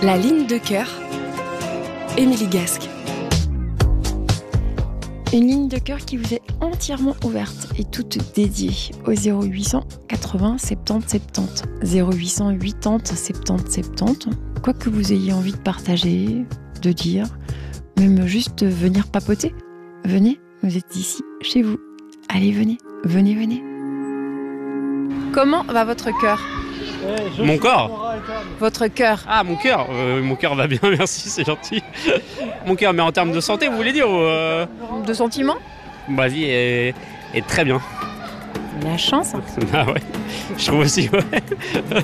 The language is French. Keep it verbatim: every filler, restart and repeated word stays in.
La ligne de cœur, Émilie Gasque. Une ligne de cœur qui vous est entièrement ouverte et toute dédiée au zéro huit cent quatre-vingts soixante-dix soixante-dix. zéro huit cent quatre-vingts soixante-dix soixante-dix. Quoi que vous ayez envie de partager, de dire, même juste venir papoter. Venez, vous êtes ici, chez vous. Allez, venez, venez, venez. Comment va votre cœur ? Mon corps. Votre cœur. Ah, mon cœur. Euh, mon cœur va bien, merci, c'est gentil. Mon cœur, mais en termes de santé, vous voulez dire ou euh... De sentiments ? Vas-y, est, est très bien. La chance. Ah ouais, je trouve aussi, ouais.